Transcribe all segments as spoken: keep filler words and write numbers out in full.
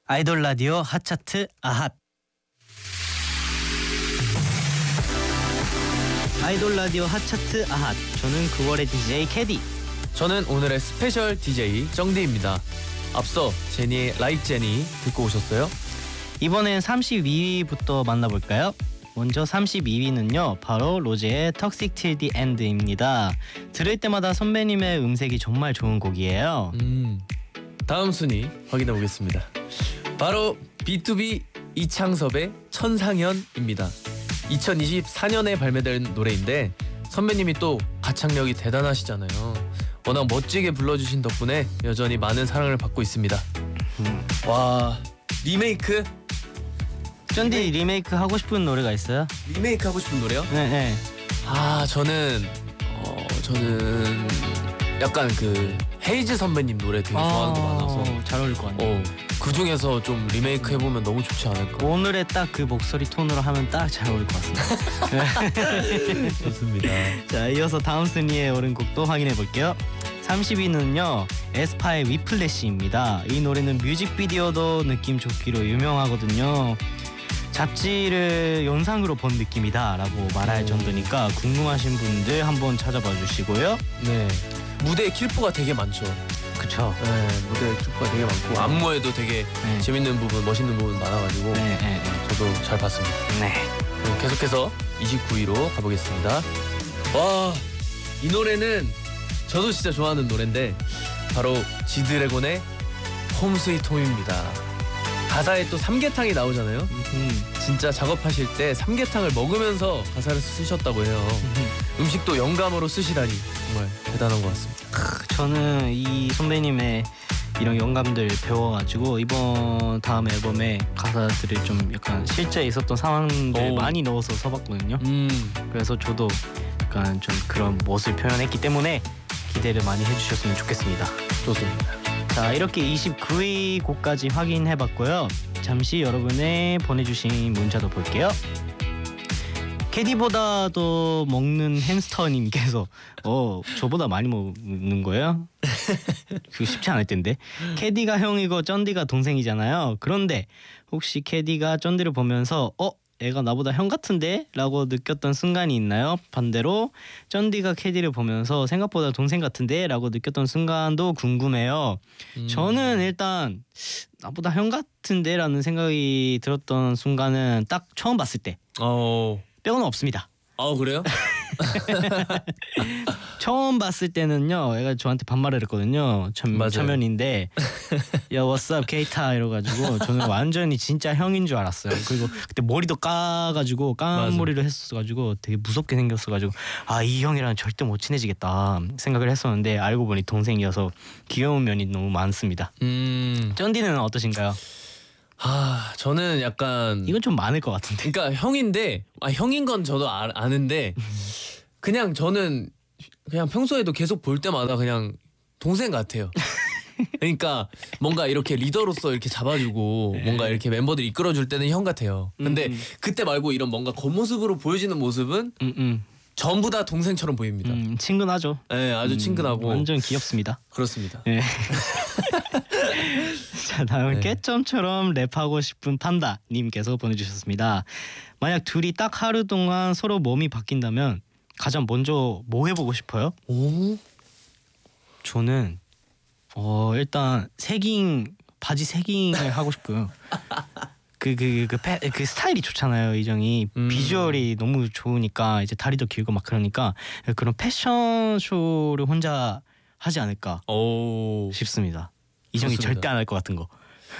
아이돌 라디오 핫차트 아핫. 아이돌 라디오 핫차트 아핫. 저는 구월의 디제이 캐디. 저는 오늘의 스페셜 디제이 정디입니다. 앞서 제니의 Like 제니 듣고 오셨어요? 이번엔 삼십이 위부터 만나볼까요? 먼저 삼십이 위는요 바로 로제의 Toxic Till the End입니다. 들을 때마다 선배님의 음색이 정말 좋은 곡이에요. 음, 다음 순위 확인해 보겠습니다. 바로 비투비 이창섭의 천상현입니다. 이천이십사 년에 발매된 노래인데 선배님이 또 가창력이 대단하시잖아요. 워낙 멋지게 불러주신 덕분에 여전히 많은 사랑을 받고 있습니다. 음. 와, 리메이크? 쩐디 리메이크. 리메이크 하고 싶은 노래가 있어요? 리메이크 하고 싶은 노래요? 네네. 아, 저는 어 저는 약간 그 헤이즈 선배님 노래 되게 좋아하는 거 많아서 잘 어울릴 것 같네요. 어, 그 중에서 좀 리메이크 해보면 너무 좋지 않을까. 오늘의 딱 그 목소리 톤으로 하면 딱 잘 어울릴 것 같습니다. 좋습니다. 자, 이어서 다음 순위에 오른 곡도 확인해 볼게요. 삼십 위는요 에스파의 위플래시입니다. 이 노래는 뮤직비디오도 느낌 좋기로 유명하거든요. 잡지를 영상으로 본 느낌이다 라고 말할 오. 정도니까 궁금하신 분들 한번 찾아봐 주시고요. 네, 무대에 킬포가 되게 많죠. 그쵸. 네, 무대에 킬포가 되게 많고 안무에도 되게 네. 재밌는 부분, 멋있는 부분 많아가지고 네, 네, 네. 저도 잘 봤습니다. 네. 그럼 계속해서 이십구 위로 가보겠습니다. 와, 이 노래는 저도 진짜 좋아하는 노래인데 바로 지드래곤의 홈 스위트 홈입니다. 가사에 또 삼계탕이 나오잖아요. 음. 진짜 작업하실 때 삼계탕을 먹으면서 가사를 쓰셨다고 해요. 음식도 영감으로 쓰시다니 정말 대단한 것 같습니다. 저는 이 선배님의 이런 영감들 배워가지고 이번 다음 앨범에 가사들을 좀 약간 실제 있었던 상황들 오. 많이 넣어서 써봤거든요. 음, 그래서 저도 약간 좀 그런 멋을 표현했기 때문에 기대를 많이 해주셨으면 좋겠습니다. 좋습니다. 자, 이렇게 이십구 위 곡까지 확인해봤고요. 잠시 여러분의 보내주신 문자도 볼게요. 캐디보다도 먹는 햄스터님께서 어 저보다 많이 먹는 거예요? 그거 쉽지 않을 텐데. 캐디가 형이고 쩐디가 동생이잖아요. 그런데 혹시 캐디가 쩐디를 보면서 어? 애가 나보다 형 같은데? 라고 느꼈던 순간이 있나요? 반대로 쩐디가 캐디를 보면서 생각보다 동생 같은데? 라고 느꼈던 순간도 궁금해요. 음. 저는 일단 나보다 형 같은데? 라는 생각이 들었던 순간은 딱 처음 봤을 때 어, 빼고는 없습니다. 아 그래요? 처음 봤을 때는요 애가 저한테 반말을 했거든요. 참, 맞아요. 초면인데 야 what's up 케이타 이러가지고 저는 완전히 진짜 형인 줄 알았어요. 그리고 그때 머리도 까가지고 까만 맞아. 머리로 했어가지고 되게 무섭게 생겼어가지고 아 이 형이랑 절대 못 친해지겠다 생각을 했었는데 알고 보니 동생이어서 귀여운 면이 너무 많습니다. 음, 쩐디는 어떠신가요? 아 저는 약간 이건 좀 많을 것 같은데. 그러니까 형인데 아 형인 건 저도 아, 아는데 그냥 저는 그냥 평소에도 계속 볼 때마다 그냥 동생 같아요. 그러니까 뭔가 이렇게 리더로서 이렇게 잡아주고 뭔가 이렇게 멤버들 이끌어줄 때는 형 같아요. 근데 음. 그때 말고 이런 뭔가 겉모습으로 보여지는 모습은 음, 음. 전부 다 동생처럼 보입니다. 음, 친근하죠. 네, 아주 음, 친근하고 완전 귀엽습니다. 그렇습니다. 네. 자, 다음은 네. 깨점처럼 랩하고 싶은 판다 님께서 보내주셨습니다. 만약 둘이 딱 하루 동안 서로 몸이 바뀐다면 가장 먼저 뭐 해보고 싶어요? 오? 저는 어 일단 새깅 바지 새깅을 하고 싶고요. 그 그 그 그 그 스타일이 좋잖아요. 이정이 음. 비주얼이 너무 좋으니까 이제 다리도 길고 막 그러니까 그런 패션 쇼를 혼자 하지 않을까 오. 싶습니다. 이정이 좋습니다. 절대 안 할 것 같은 거.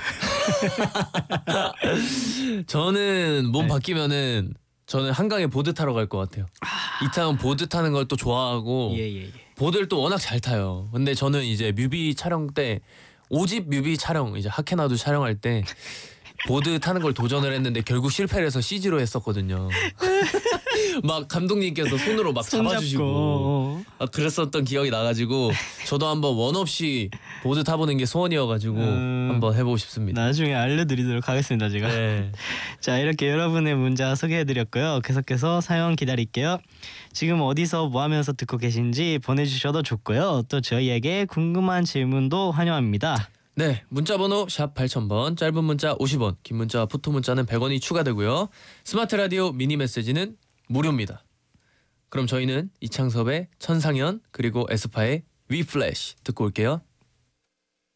저는 몸 네. 바뀌면은 저는 한강에 보드 타러 갈 것 같아요. 이타는 보드 타는 걸 또 좋아하고 예예 예. 보드를 또 워낙 잘 타요. 근데 저는 이제 뮤비 촬영 때 오집 뮤비 촬영 이제 하케나두 촬영할 때 보드 타는 걸 도전을 했는데 결국 실패를 해서 씨지로 했었거든요. 막 감독님께서 손으로 막 손잡고, 잡아주시고 어. 아, 그랬었던 기억이 나가지고 저도 한번 원 없이 보드 타보는 게 소원이어가지고 음. 한번 해보고 싶습니다. 나중에 알려드리도록 하겠습니다. 제가. 네. 자, 이렇게 여러분의 문자 소개해드렸고요. 계속해서 사연 기다릴게요. 지금 어디서 뭐 하면서 듣고 계신지 보내주셔도 좋고요. 또 저희에게 궁금한 질문도 환영합니다. 네, 문자번호 샵 팔천 번, 짧은 문자 오십 원, 긴 문자와 포토 문자는 백 원이 추가되고요. 스마트 라디오 미니 메시지는 무료입니다. 그럼 저희는 이창섭의 천상현 그리고 에스파의 위플래시 듣고 올게요.